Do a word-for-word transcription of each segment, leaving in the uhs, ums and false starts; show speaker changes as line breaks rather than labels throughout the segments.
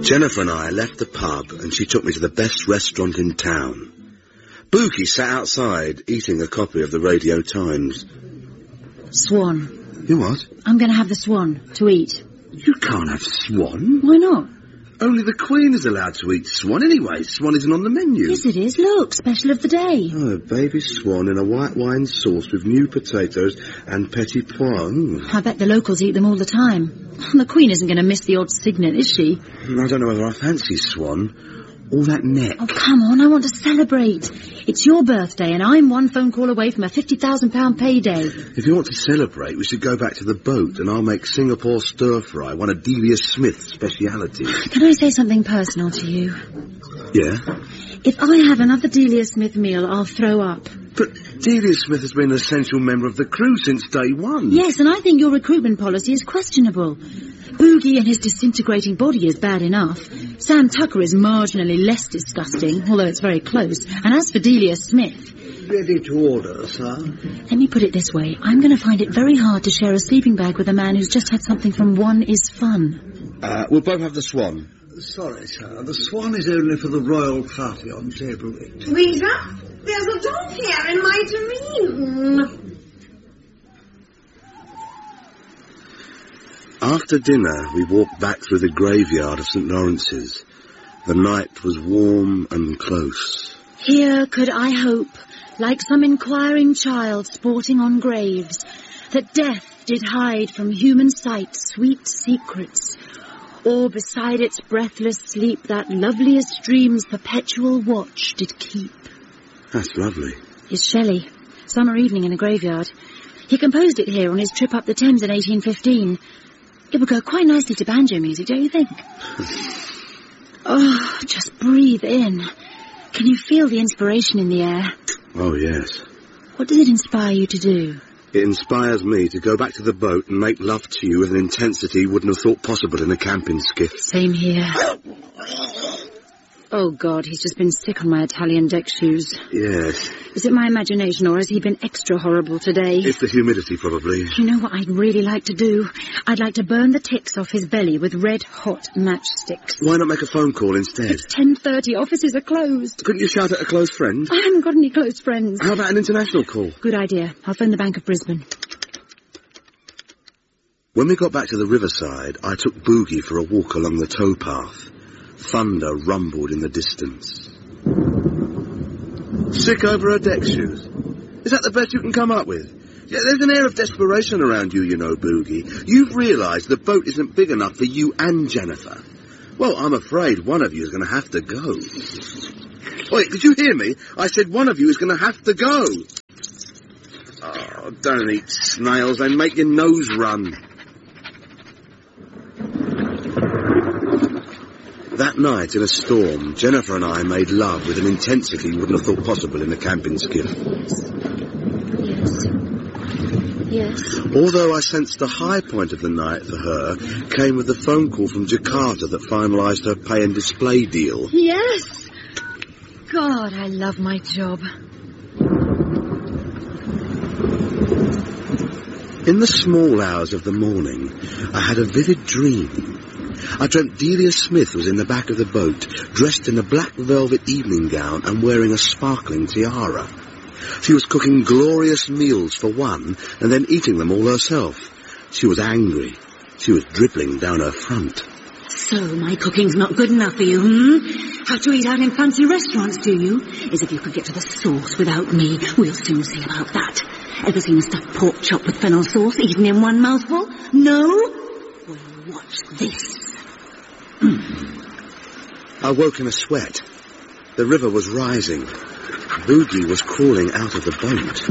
Jennifer and I left the pub and she took me to the best restaurant in town. Boogie sat outside eating a copy of the Radio Times.
Swan.
You what?
I'm going to have the swan to eat.
You can't have swan.
Why not?
Only the Queen is allowed to eat swan anyway. Swan isn't on the menu.
Yes, it is. Look, special of the day.
Oh, a baby swan in a white wine sauce with new potatoes and petit pois.
I bet the locals eat them all the time. The Queen isn't going to miss the odd signet, is she?
I don't know whether I fancy swan. All that neck.
Oh, come on, I want to celebrate. It's your birthday and I'm one phone call away from a fifty thousand pound payday.
If you want to celebrate, we should go back to the boat and I'll make Singapore stir-fry, one of Delia Smith's specialities.
Can I say something personal to you?
Yeah?
If I have another Delia Smith meal, I'll throw up.
But Delia Smith has been an essential member of the crew since day one.
Yes, and I think your recruitment policy is questionable. Boogie and his disintegrating body is bad enough. Sam Tucker is marginally less disgusting, although it's very close. And as for Delia Smith...
Ready to order, sir?
Let me put it this way. I'm going to find it very hard to share a sleeping bag with a man who's just had something from One Is Fun.
Uh, we'll both have the swan.
Sorry, sir. The swan is only for the royal party on table eight.
Rita, there's a dog here in my tureen.
After dinner, we walked back through the graveyard of St Lawrence's. The night was warm and close.
Here could I hope, like some inquiring child sporting on graves, that death did hide from human sight sweet secrets, or beside its breathless sleep that loveliest dream's perpetual watch did keep.
That's lovely.
It's Shelley. Summer evening in a graveyard. He composed it here on his trip up the Thames in eighteen fifteen. It would go quite nicely to banjo music, don't you think? Oh, just breathe in. Can you feel the inspiration in the air?
Oh, yes.
What does it inspire you to do?
It inspires me to go back to the boat and make love to you with an intensity you wouldn't have thought possible in a camping skiff.
Same here. Oh, God, he's just been sick on my Italian deck shoes.
Yes.
Is it my imagination, or has he been extra horrible today?
It's the humidity, probably.
You know what I'd really like to do? I'd like to burn the ticks off his belly with red-hot matchsticks.
Why not make a phone call instead?
It's ten thirty. Offices are closed.
Couldn't you shout at a close friend?
I haven't got any close friends.
How about an international call?
Good idea. I'll phone the Bank of Brisbane.
When we got back to the riverside, I took Boogie for a walk along the towpath. Thunder rumbled in the distance. Sick over her deck shoes? Is that the best you can come up with? Yeah, there's an air of desperation around you, you know, Boogie. You've realised the boat isn't big enough for you and Jennifer. Well, I'm afraid one of you is going to have to go. Wait, did you hear me? I said one of you is going to have to go. Oh, don't eat snails, they make your nose run. That night, in a storm, Jennifer and I made love with an intensity you wouldn't have thought possible in a camping skiff.
Yes. Yes.
Although I sensed the high point of the night for her came with the phone call from Jakarta that finalised her pay and display deal.
Yes! God, I love my job.
In the small hours of the morning, I had a vivid dream. I dreamt Delia Smith was in the back of the boat, dressed in a black velvet evening gown and wearing a sparkling tiara. She was cooking glorious meals for one, and then eating them all herself. She was angry. She was dribbling down her front.
So, my cooking's not good enough for you, hmm? Have to eat out in fancy restaurants, do you? As if you could get to the sauce without me. We'll soon see about that. Ever seen a stuffed pork chop with fennel sauce eaten in one mouthful? No? Well, watch this.
I woke in a sweat. The river was rising. Boogie was crawling out of the boat.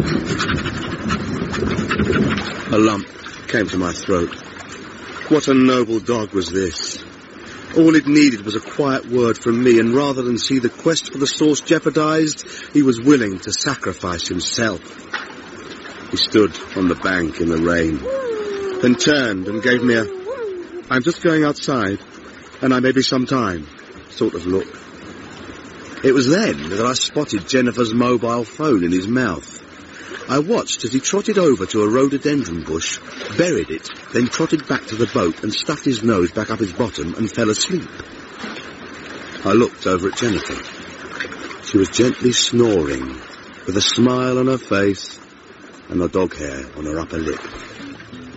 A lump came to my throat. What a noble dog was this. All it needed was a quiet word from me, and rather than see the quest for the sauce jeopardized, he was willing to sacrifice himself. He stood on the bank in the rain, then turned and gave me a, "I'm just going outside, and I may be some time," sort of look. It was then that I spotted Jennifer's mobile phone in his mouth. I watched as he trotted over to a rhododendron bush, buried it, then trotted back to the boat and stuffed his nose back up his bottom and fell asleep. I looked over at Jennifer. She was gently snoring, with a smile on her face and the dog hair on her upper lip.